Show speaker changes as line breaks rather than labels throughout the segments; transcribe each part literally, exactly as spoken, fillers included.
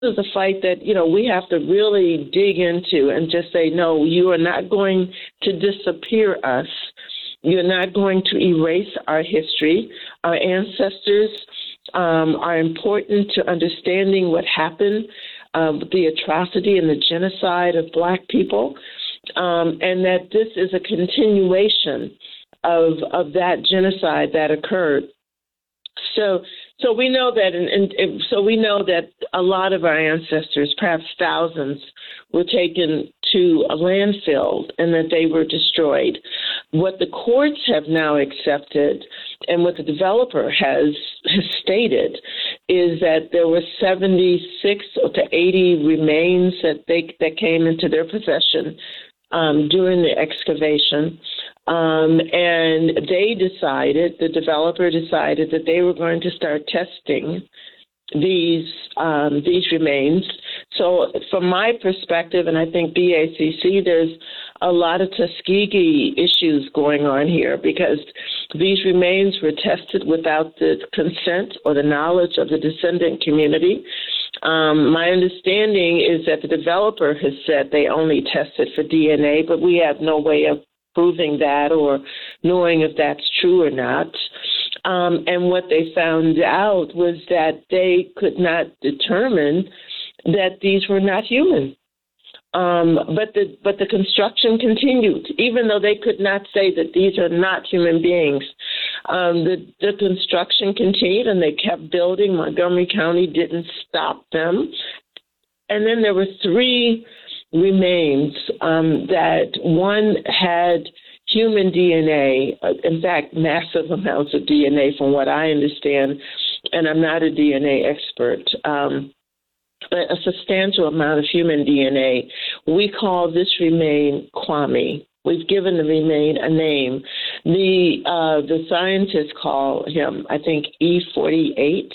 is a fight that, you know, we have to really dig into and just say, no, you are not going to disappear us. You're not going to erase our history. Our ancestors um, are important to understanding what happened, uh, the atrocity and the genocide of Black people, um, and that this is a continuation of of that genocide that occurred. So, so we know that, and, and so we know that a lot of our ancestors, perhaps thousands, were taken to a landfill and that they were destroyed. What the courts have now accepted, and what the developer has, has stated, is that there were seventy-six to eighty remains that they that came into their possession um, during the excavation. Um, and they decided, the developer decided that they were going to start testing these um, these remains. So from my perspective, and I think B A C C, there's a lot of Tuskegee issues going on here because these remains were tested without the consent or the knowledge of the descendant community. Um, my understanding is that the developer has said they only tested for D N A, but we have no way of proving that or knowing if that's true or not. Um, and what they found out was that they could not determine that these were not human. Um, but the but the construction continued, even though they could not say that these are not human beings. Um, the, the construction continued, and they kept building. Montgomery County didn't stop them. And then there were three remains um, that one had human D N A, uh, in fact, massive amounts of D N A from what I understand, and I'm not a D N A expert, um, a substantial amount of human D N A. We call this remain Kwame. We've given the remain a name. The uh, the scientists call him, I think, E forty-eight.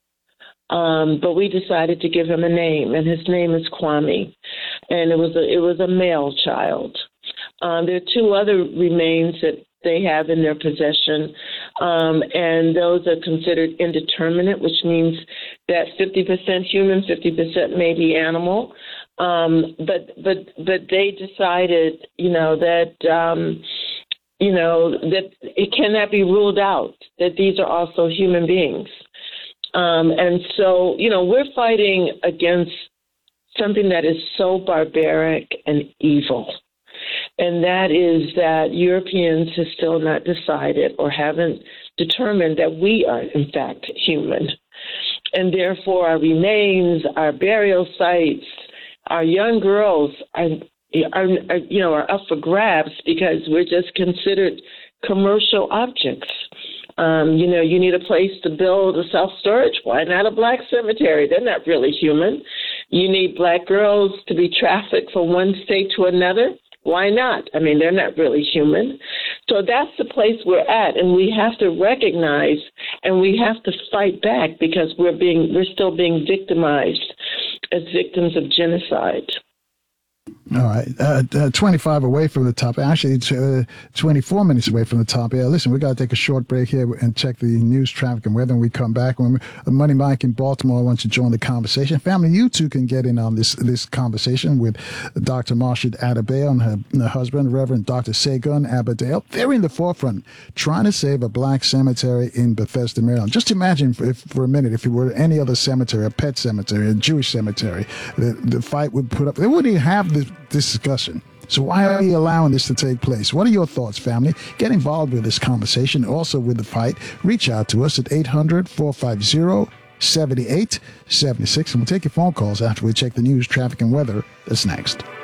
Um, but we decided to give him a name, and his name is Kwame, and it was a, it was a male child. Um, there are two other remains that they have in their possession, um, and those are considered indeterminate, which means that fifty percent human, fifty percent maybe animal. Um, but but but they decided, you know, that um, you know that it cannot be ruled out that these are also human beings. Um, and so, you know, we're fighting against something that is so barbaric and evil. And that is that Europeans have still not decided or haven't determined that we are, in fact, human. And therefore, our remains, our burial sites, our young girls are, are, are you know, are up for grabs because we're just considered commercial objects. Um, you know, you need a place to build a self-storage. Why not a Black cemetery? They're not really human. You need Black girls to be trafficked from one state to another. Why not? I mean, they're not really human. So that's the place we're at, and we have to recognize and we have to fight back because we're being we're still being victimized as victims of genocide.
All right, uh, uh, twenty-five away from the top. Actually, it's uh, twenty-four minutes away from the top. Yeah, listen, we got to take a short break here and check the news, traffic, and weather. When we come back, when we, Money Mike in Baltimore wants to join the conversation. Family, you too can get in on this this conversation with Doctor Marsha Adebayo and her, her husband, Reverend Doctor Segun Abadale. They're in the forefront trying to save a Black cemetery in Bethesda, Maryland. Just imagine for, if, for a minute if it were any other cemetery, a pet cemetery, a Jewish cemetery, the, the fight would put up. They wouldn't even have this discussion. So why are we allowing this to take place? What are your thoughts, family? Get involved with this conversation, also with the fight. Reach out to us at eight hundred, four five zero, seven eight seven six, and we'll take your phone calls after we check the news, traffic, and weather. That's next.